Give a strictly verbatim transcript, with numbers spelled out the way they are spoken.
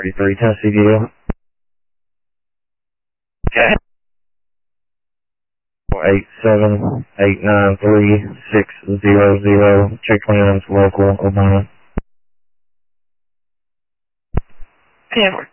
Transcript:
thirty-three, Tennessee View. Okay. eight seven eight nine three six zero zero. Check twenty-nine's local, Obama. ten four.